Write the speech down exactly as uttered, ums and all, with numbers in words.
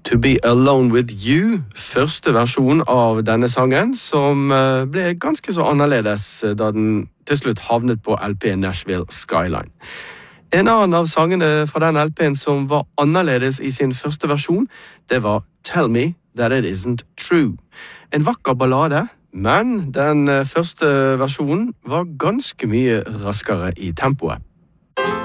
To Be Alone With You, første versjon av denne sangen, som ble ganske så annerledes da den til slutt havnet på L P Nashville Skyline. En annen av sangene fra den L P-en som var annerledes i sin første versjon, det var Tell Me That It Isn't True. En vakker ballade, men den første versjonen var ganske mye raskere i tempoet.